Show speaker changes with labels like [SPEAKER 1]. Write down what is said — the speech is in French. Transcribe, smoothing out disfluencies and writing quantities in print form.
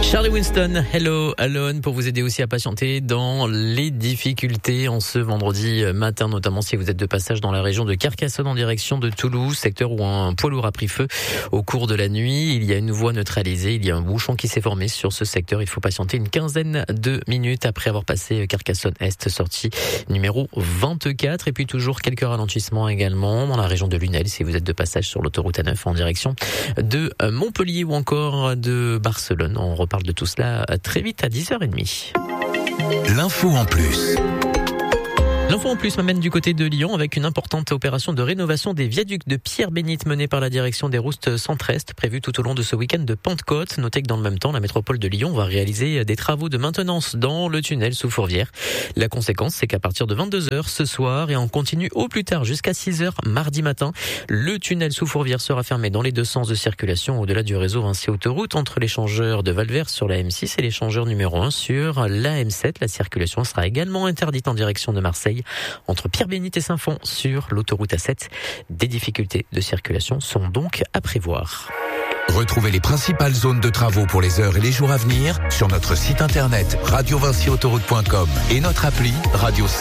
[SPEAKER 1] Charlie Winston, Hello Alone, pour vous aider aussi à patienter dans les difficultés en ce vendredi matin, notamment si vous êtes de passage dans la région de Carcassonne en direction de Toulouse, secteur où un poids lourd a pris feu au cours de la nuit. Il y a une voie neutralisée, il y a un bouchon qui s'est formé sur ce secteur. Il faut patienter une quinzaine de minutes après avoir passé Carcassonne-Est, sortie numéro 24. Et puis toujours quelques ralentissements également dans la région de Lunel, si vous êtes de passage sur l'autoroute A9 en direction de Montpellier ou encore de Barcelone. On reparle de tout cela très vite à 10h30.
[SPEAKER 2] L'info en plus.
[SPEAKER 1] L'info en plus m'amène du côté de Lyon avec une importante opération de rénovation des viaducs de Pierre-Bénite menée par la direction des routes centre-est prévue tout au long de ce week-end de Pentecôte. Notez que dans le même temps, la métropole de Lyon va réaliser des travaux de maintenance dans le tunnel sous Fourvière. La conséquence, c'est qu'à partir de 22h ce soir et en continu au plus tard jusqu'à 6h mardi matin, le tunnel sous Fourvière sera fermé dans les deux sens de circulation au-delà du réseau Vinci Autoroute entre l'échangeur de Valvert sur la M6 et l'échangeur numéro 1 sur la M7. La circulation sera également interdite en direction de Marseille entre Pierre-Bénite et Saint-Fond sur l'autoroute A7. Des difficultés de circulation sont donc à prévoir.
[SPEAKER 2] Retrouvez les principales zones de travaux pour les heures et les jours à venir sur notre site internet radiovinciautoroute.com et notre appli Radio